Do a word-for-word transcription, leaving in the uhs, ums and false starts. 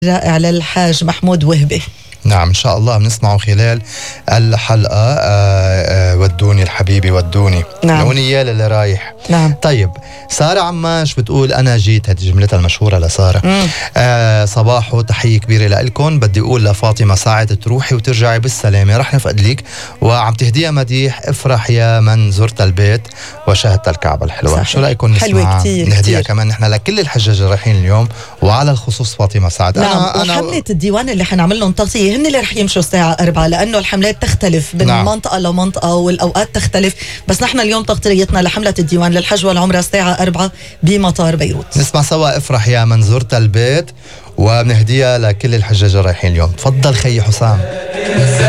رائع للحاج محمود وهبي. نعم إن شاء الله بنسمعه خلال الحلقة. آآ آآ ودوني الحبيبي ودوني. نعم. الأغنية اللي رايح. نعم. طيب سارة عماش بتقول أنا جيت، هذه جملتها المشهورة لسارة. آه صباحو تحية كبيرة لإلكم. بدي أقول لفاطمة ساعد تروحي وترجعي بالسلامة، رح نفقد لك وعم تهديها مديح افرح يا من زرت البيت وشاهدت الكعبة الحلوة. صحيح. شو رأيكم نسمع نهديها كمان نحن لكل الحجاج اللي رايحين اليوم وعلى الخصوص فاطمة سعد. نعم. أنا وحملة أنا الديوان اللي حنعمل لهم تغطية هن اللي رح يمشوا الساعة أربعة، لأنه الحملات تختلف من نعم. منطقة لمنطقة والأوقات تختلف، بس نحن اليوم تغطيتنا لحملة الديوان للحج والعمرة الساعة أربعة بمطار بيروت. نسمع سوا افرح يا من زرت البيت وبنهديها لكل الحجاج الرايحين اليوم. تفضل خي حسام.